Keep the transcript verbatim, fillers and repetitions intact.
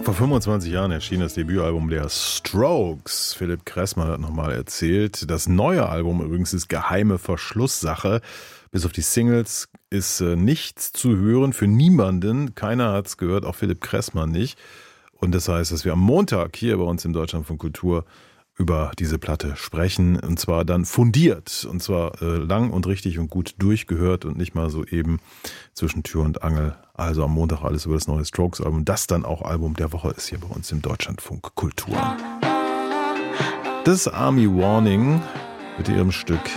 Vor fünfundzwanzig Jahren erschien das Debütalbum der Strokes. Philipp Kressmann hat nochmal erzählt. Das neue Album übrigens ist geheime Verschlusssache. Bis auf die Singles ist äh, nichts zu hören für niemanden. Keiner hat es gehört, auch Philipp Kressmann nicht. Und das heißt, dass wir am Montag hier bei uns im Deutschlandfunk Kultur über diese Platte sprechen. Und zwar dann fundiert. Und zwar äh, lang und richtig und gut durchgehört und nicht mal so eben zwischen Tür und Angel. Also am Montag alles über das neue Strokes-Album. Das dann auch Album der Woche ist hier bei uns im Deutschlandfunk Kultur. Das Army Warning mit ihrem Stück